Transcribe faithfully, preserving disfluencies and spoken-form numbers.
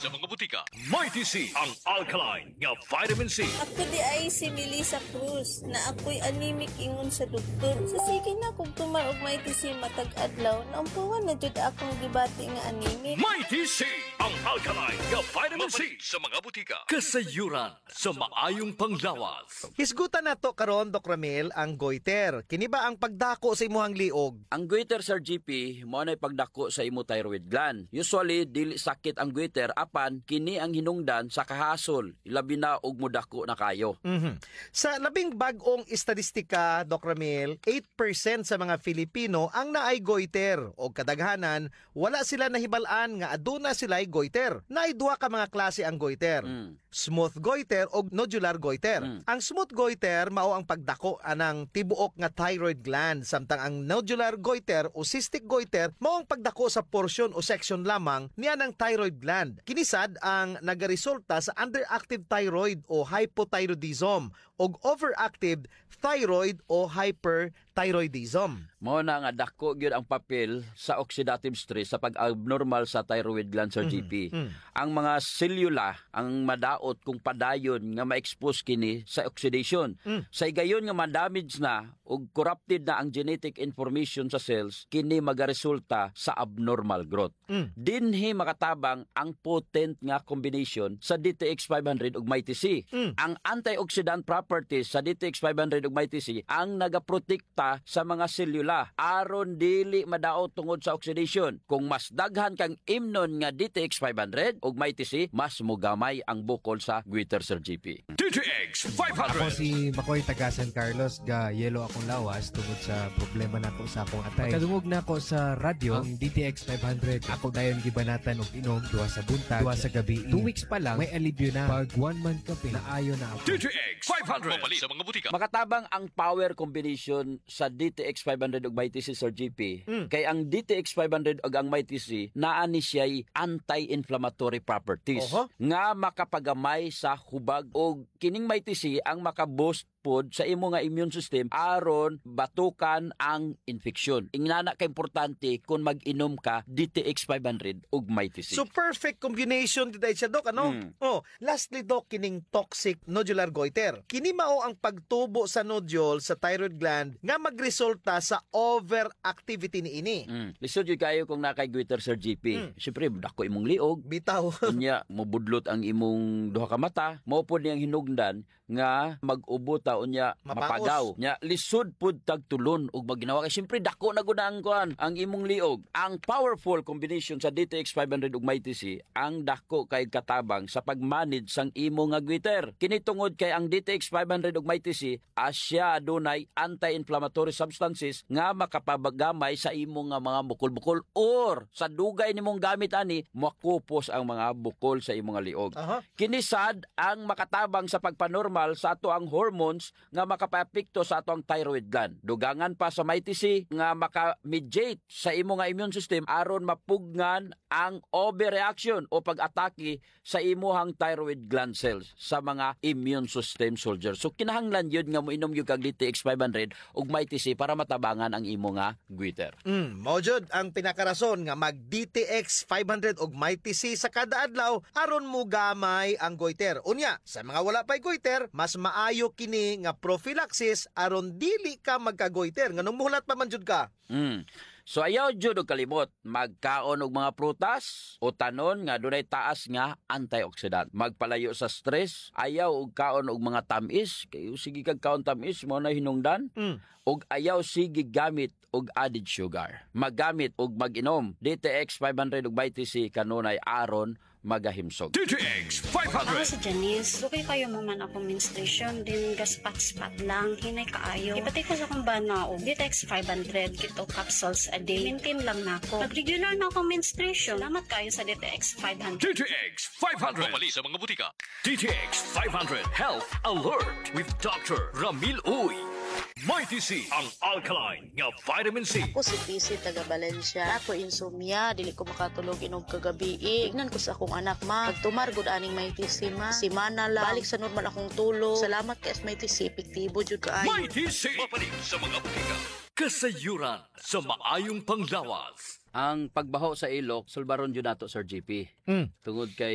Sa mga butika, Mighty C ang alkaline nga vitamin C. Ako di ay si Melissa Cruz na ako'y anemic ingon sa doktor. Sa sige na kung tumarog may si matag adlaw, naumpuan na jud akong gibati nga anemic. Mighty C ang alkaline nga vitamin C sa mga butika. Kasayuran sa maayong panglawas. Hisgutan nato karon Doc Ramil ang goiter. Kini ba ang pagdako sa imuhang liog? Ang goiter, Sir G P, mo na pagdako sa imo thyroid gland. Usually dili sakit ang goiter apan kini ang hinungdan sa kahasol, labi na og modako na kayo. Mhm. Sa labing bag-ong estadistika, Doc Ramil, eight percent sa mga Filipino ang naay goiter o kadaghanan wala sila nahibal-an nga aduna sila'y goiter. Naay duha ka mga klase ang goiter. Mm. Smooth goiter o nodular goiter. Mm. Ang smooth goiter mao ang pagdako anang tibuok nga thyroid gland, samtang ang nodular goiter o cystic goiter mao ang pagdako sa portion o section lamang niya ng thyroid gland. Kinisad ang nagaresulta sa underactive thyroid o hypothyroidism o overactive thyroid o hyperthyroidism. Mo na nga dako gyud ang papel sa oxidative stress sa pag-abnormal sa thyroid gland, Sir G P. Mm-hmm. Ang mga selula ang madaot kung padayon nga ma-expose kini sa oxidation. Mm. Sa igayon nga ma-damage na ug corrupted na ang genetic information sa cells, kini magaresulta sa abnormal growth. Mm. Dinhi makatabang ang potent nga combination sa D T X five hundred ug Mighty C. Mm. Ang antioxidant properties sa D T X five hundred ug Mighty C ang nagaprotekta sa mga selula aron dili madaot tungod sa oxidation. Kung mas daghan kang imnon nga D T X five hundred ug Mighty C, mas mugamay ang bukol sa goiter, Sir G P. D T X five Ako hundred. si Makoy taga San Carlos, ga yelo akong lawas tungod sa problema nako sa akong atay. Kadungog na ako sa radyo ang D T X five hundred. Ako dayon gibanatan og inom duha sa buntag, duha sa gabi. Two weeks pa lang may alibyo na. Pag one month ka pa, naayo na ako. D T X five hundred. Mapali sa mga butika. Makatabang ang power combination sa D T X five hundred ug Mighty C, Sir G P. Mm. Kay ang D T X five hundred ug ang Mighty C naa ni siya'y anti-inflammatory properties Oho. nga makapagamay sa hubag ug kining Mighty C ang makaboost pod sa imo nga immune system aron batukan ang infeksyon. Ingana ka importante kung mag-inom ka D T X five hundred ug Mighty C. So perfect combination dito siya, Doc, ano? Mm. Oh, lastly, Doc, kining toxic nodular goiter. Kini mao ang pagtubo sa nodule sa thyroid gland nga magresulta sa overactivity ni ini. Mm. Lisod yun kayo kung nakay goiter, Sir G P. Mm. Siyempre, dako imong liog. Bitaw. Unya, mubudlot ang imong duha ka mata. Mao pod niyang hinugdan nga mag-ubot ta unya Mapaos. mapagaw. Nya lisod pod tagtulon ug maginawa kay siyempre dako na gud ang kuan ang imong liog. Ang powerful combination sa D T X five hundred ug Mighty C ang dako kay katabang sa pag-manage sang imo nga goiter. Kini tungod kay ang D T X five hundred ug Mighty C asya adunay anti-inflammatory substances nga makapabagamay sa imo nga mga bukol-bukol or sa dugay nimong gamit ani makupos ang mga bukol sa imo nga liog. Aha. Kinisad ang makatabang sa pagpanormal sa ato ang hormones nga makapapekto sa ato ang thyroid gland. Dugangan pa sa Mighty C nga maka-mediate sa imo nga immune system aron mapugnan ang overreaction o pag-atake sa imuhang thyroid gland cells sa mga immune system soldiers. So kinahanglan yun nga mo inom yung kag D T X five hundred ug Mighty C para matabangan ang imo nga goiter. Mm, mao jud ang pinakarason nga mag D T X five hundred og Mighty C sa kada adlaw aron mo gamay ang goiter. Unya, sa mga wala pay goiter, mas maayo kini nga prophylaxis aron dili ka magka-goiter nganong muhulat pa man jud ka. Mm. So ayaw jud og kalimot, magkaon og mga prutas o tanon nga dunay taas nga antioxidant. Magpalayo sa stress, ayaw og kaon og mga tamis, kay sige kag kaon tamis mo na hinungdan. Mm. Og ayaw sige gamit og added sugar. Maggamit og mag-inom D T X five hundred ug Mighty C kanunay aron magahimsog. D T X five Ako hundred. si Janice. Lukay kayo mo man akong menstruation, din gaspat-spat lang, hinay kaayo. Ipatay ko sa kong bana o D T X five hundred, kito capsules a day. Maintain lang na ako. Pag-regular na akong menstruation, salamat kayo sa D T X five hundred. D T X five hundred. Mapali sa mga butika. D T X five hundred Health Alert with Doctor Ramil Uy. Mighty C ang alkaline nga vitamin C. Ako si P C taga Valencia. Ako insomnia, dili ko makatulog inog kagabi. Ignan ko sa akong anak ma. Pagtumar gud aning may T C ma. Simana lang. Balik sa normal akong tulog. Salamat kay may T C, epektibo jud kaayo. Mighty C. Mapali sa mga butika. Kasayuran sa maayong panglawas. Ang pagbaho sa ilok, sulbaron jud nato, Sir G P. Mm. Tungod kay